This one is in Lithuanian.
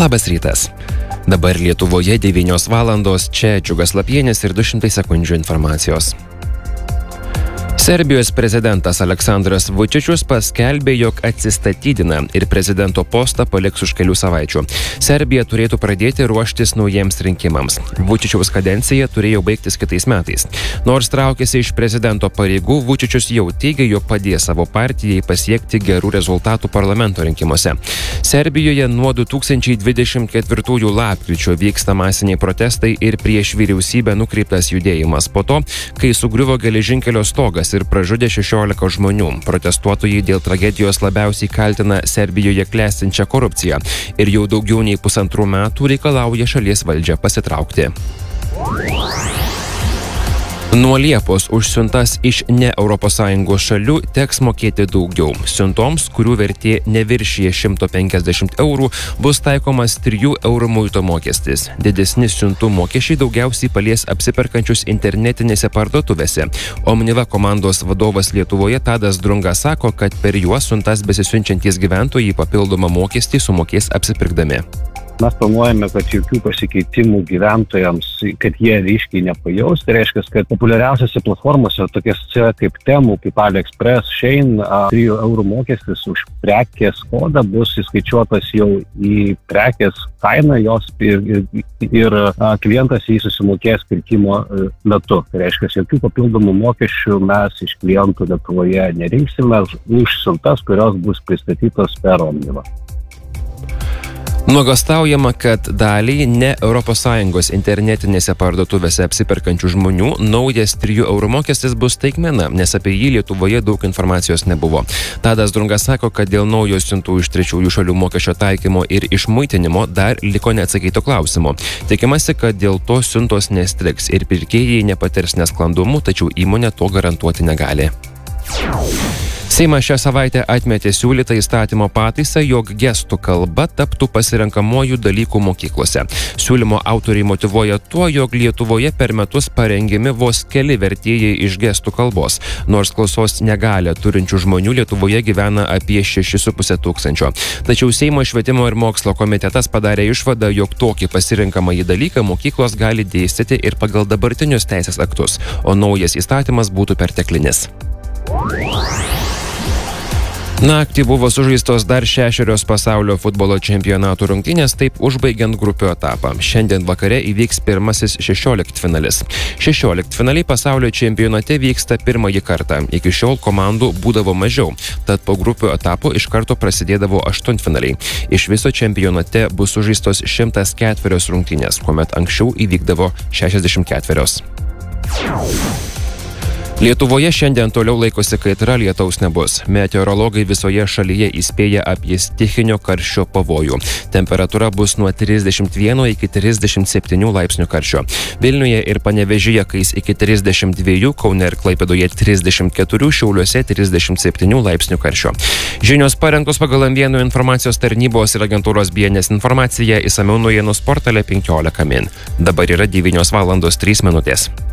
Labas rytas. Dabar Lietuvoje 9 valandos, čia Džiugas Lapienis ir 200 sekundžių informacijos. Serbijos prezidentas Aleksandras Vučičius paskelbė, jog atsistatydina ir prezidento postą paliks už kelių savaičių. Serbija turėtų pradėti ruoštis naujiems rinkimams. Vučičiaus kadencija turėjo baigtis kitais metais. Nors traukėsi iš prezidento pareigų, Vučičius jau teigė, jog padės savo partijai pasiekti gerų rezultatų parlamento rinkimuose. Serbijoje nuo 2024 lapkričio vyksta masiniai protestai ir prieš vyriausybę nukreiptas judėjimas po to, kai sugriuvo geležinkelio stogas ir pražudė 16 žmonių. Protestuotojai dėl tragedijos labiausiai kaltina Serbijoje klestinčią korupciją ir jau daugiau nei 1,5 metų reikalauja šalies valdžią pasitraukti. Nuo Liepos už siuntas iš ne ES šalių teks mokėti daugiau. Siuntoms, kurių vertė neviršyje 150 eurų, bus taikomas 3 eurų muito mokestis. Didesni siuntų mokesčiai daugiausiai palies apsiperkančius internetinėse parduotuvėse. Omniva komandos vadovas Lietuvoje Tadas Drunga sako, kad per juos siuntas besisiunčiantys gyventojai papildomą mokestį sumokės apsipirkdami. Mes planuojame, kad jokių pasikeitimų gyventojams, kad jie ryškiai nepajaus. Tai reiškia, kad populiariausiose platformose, tokiose kaip Temu, kaip AliExpress, Shein, 3 eurų mokestis už prekės kodą bus įskaičiuotas jau į prekės kainą jos ir klientas jį susimokės pirkimo metu. Tai reiškia, jokių papildomų mokesčių mes iš klientų Lietuvoje nerinksime už siuntas, kurios bus pristatytos per Omnivą. Nuogąstaujama, kad daliai ne ES internetinėse parduotuvėse apsiperkančių žmonių naujas 3 eurų mokestis bus staigmena, nes apie jį Lietuvoje daug informacijos nebuvo. Tadas Drunga sako, kad dėl naujo siuntų iš trečiųjų šalių mokesčio taikymo ir išmuitinimo dar liko neatsakyto klausimo. Tikimasi, kad dėl to siuntos nestriks ir pirkėjai nepatirs nesklandumų, tačiau įmonė to garantuoti negali. Seimas šią savaitę atmetė siūlytą įstatymo pataisą, jog gestų kalba taptų pasirenkamuoju dalykų mokyklose. Siūlymo autoriai motyvuoja tuo, jog Lietuvoje per metus parengiami vos keli vertėjai iš gestų kalbos, nors klausos negalią turinčių žmonių Lietuvoje gyvena apie 6,5 tūkstančio. Tačiau Seimo švietimo ir mokslo komitetas padarė išvadą, jog tokį pasirenkamąjį dalyką mokyklos gali dėstyti ir pagal dabartinius teisės aktus, o naujas įstatymas būtų perteklinis. Naktį buvo sužaistos dar 6 pasaulio futbolo čempionatų rungtynės, taip užbaigiant grupių etapą. Šiandien vakare įvyks pirmasis 16-finalis. 16-finaliai pasaulio čempionate vyksta pirmąjį kartą. Iki šiol komandų būdavo mažiau, tad po grupių etapo iš karto prasidėdavo 8-finaliai. Iš viso čempionate bus sužaistos 104 rungtynės, kuomet anksčiau įvykdavo 64. Lietuvoje šiandien toliau laikosi kaitra, lietaus nebus. Meteorologai visoje šalyje įspėja apie stichinio karščio pavojų. Temperatūra bus nuo 31 iki 37 laipsnių karščio. Vilniuje ir Panevėžyje kais iki 32, Kaune ir Klaipėdoje 34, Šiauliuose 37 laipsnių karščio. Žinios parengtos pagal M1 informacijos tarnybos ir agentūros BNS informaciją, išsamiau naujienų portale 15 min. Dabar yra 9 valandos 3 minutės.